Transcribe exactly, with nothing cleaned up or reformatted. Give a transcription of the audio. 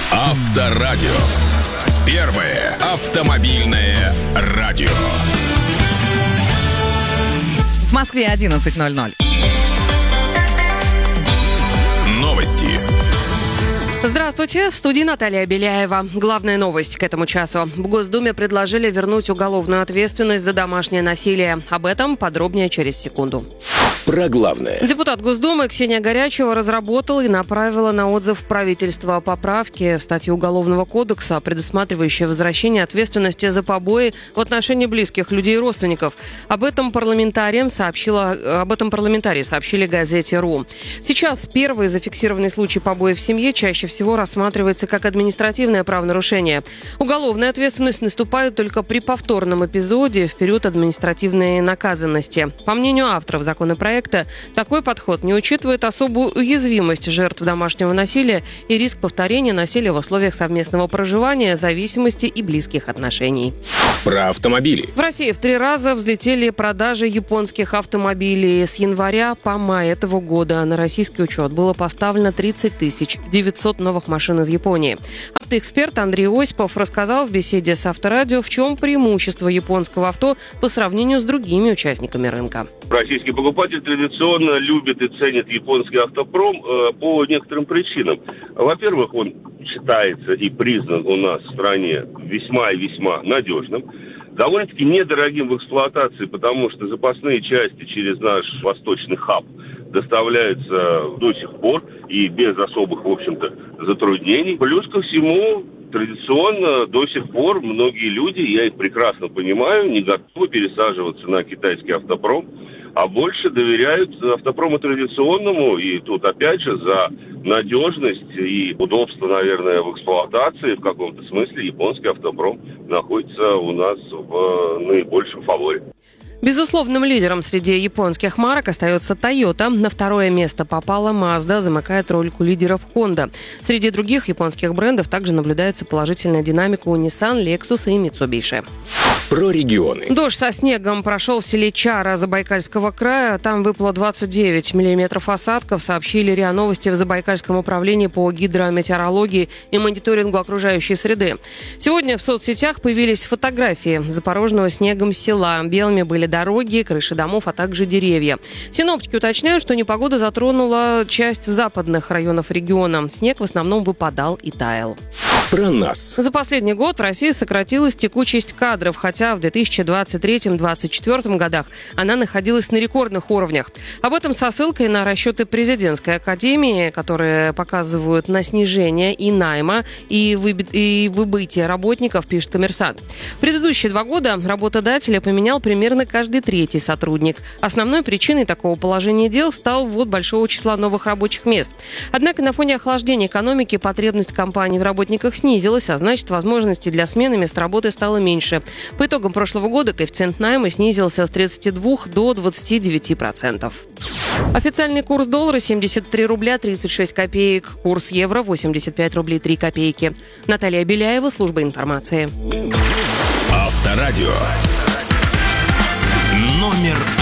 Авторадио. Первое автомобильное радио. В Москве одиннадцать ноль ноль. Новости. Здравствуйте, в студии Наталья Беляева. Главная новость к этому часу. В Госдуме предложили вернуть уголовную ответственность за домашнее насилие. Об этом подробнее через секунду. Про главное. Депутат Госдумы Ксения Горячева разработала и направила на отзыв правительства поправки в статью Уголовного кодекса, предусматривающие возвращение ответственности за побои в отношении близких людей и родственников. Об этом парламентариям сообщила, об этом парламентарии сообщили газете «Ру». Сейчас первый зафиксированный случай побоев в семье чаще всего рассматривается как административное правонарушение. Уголовная ответственность наступает только при повторном эпизоде в период административной наказанности. По мнению авторов законопроекта, такой подход не учитывает особую уязвимость жертв домашнего насилия и риск повторения насилия в условиях совместного проживания, зависимости и близких отношений. Про автомобили. В России в три раза взлетели продажи японских автомобилей. С января по май этого года на российский учет было поставлено тридцать тысяч девятьсот новых машин из Японии. Автоэксперт Андрей Осипов рассказал в беседе с Авторадио, в чем преимущество японского авто по сравнению с другими участниками рынка. Российский покупатель традиционно любит и ценит японский автопром э, по некоторым причинам. Во-первых, он считается и признан у нас в стране весьма и весьма надежным, довольно-таки недорогим в эксплуатации, потому что запасные части через наш восточный хаб доставляются до сих пор и без особых, в общем-то, затруднений. Плюс ко всему, традиционно до сих пор многие люди, я их прекрасно понимаю, не готовы пересаживаться на китайский автопром, а больше доверяют автопрому традиционному. И тут, опять же, за надежность и удобство, наверное, в эксплуатации, в каком-то смысле, японский автопром находится у нас в наибольшем фаворе. Безусловным лидером среди японских марок остается Toyota. На второе место попала Mazda, замыкая тройку лидеров Honda. Среди других японских брендов также наблюдается положительная динамика у Nissan, Lexus и Mitsubishi. Про регионы. Дождь со снегом прошел в селе Чара Забайкальского края. Там выпало двадцать девять миллиметров осадков, сообщили РИА Новости в Забайкальском управлении по гидрометеорологии и мониторингу окружающей среды. Сегодня в соцсетях появились фотографии запороженного снегом села. Белыми были дороги, крыши домов, а также деревья. Синоптики уточняют, что непогода затронула часть западных районов региона. Снег в основном выпадал и таял. Про нас. За последний год в России сократилась текучесть кадров, хотя в две тысячи двадцать третьем — две тысячи двадцать четвёртом годах она находилась на рекордных уровнях. Об этом со ссылкой на расчеты президентской академии, которые показывают на снижение и найма, и, выби- и выбытие работников, пишет «Коммерсант». В предыдущие два года работодателя поменял примерно каждый третий сотрудник. Основной причиной такого положения дел стал ввод большого числа новых рабочих мест. Однако на фоне охлаждения экономики потребность компаний в работниках снизилась, а значит, возможностей для смены мест работы стало меньше. По итогам прошлого года коэффициент найма снизился с тридцати двух до двадцати девяти процентов. Официальный курс доллара семьдесят три рубля тридцать шесть копеек, курс евро восемьдесят пять рублей три копейки. Наталья Беляева, служба информации. Авторадио. Номер